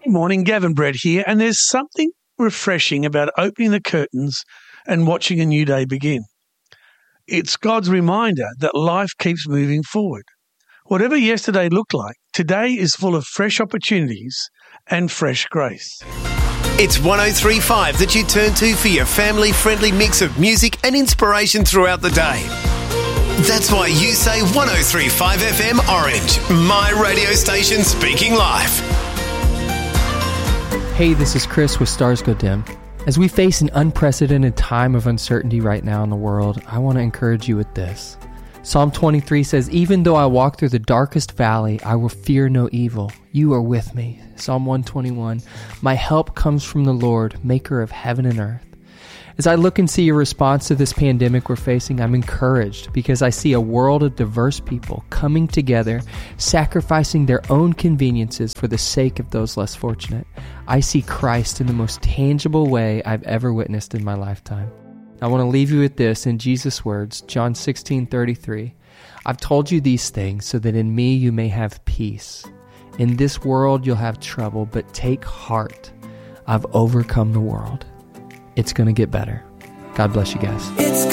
Morning, Gavin Brett here, and there's something refreshing about opening the curtains and watching a new day begin. It's God's reminder that life keeps moving forward. Whatever yesterday looked like, today is full of fresh opportunities and fresh grace. It's 103.5 that you turn to for your family-friendly mix of music and inspiration throughout the day. That's why you say 103.5 FM Orange, my radio station speaking life. Hey, this is Chris with Stars Go Dim. As we face an unprecedented time of uncertainty right now in the world, I want to encourage you with this. Psalm 23 says, "Even though I walk through the darkest valley, I will fear no evil. You are with me." Psalm 121, "My help comes from the Lord, maker of heaven and earth." As I look and see your response to this pandemic we're facing, I'm encouraged because I see a world of diverse people coming together, sacrificing their own conveniences for the sake of those less fortunate. I see Christ in the most tangible way I've ever witnessed in my lifetime. I want to leave you with this in Jesus' words, John 16:33. "I've told you these things so that in me you may have peace. In this world you'll have trouble, but take heart. I've overcome the world." It's going to get better. God bless you guys.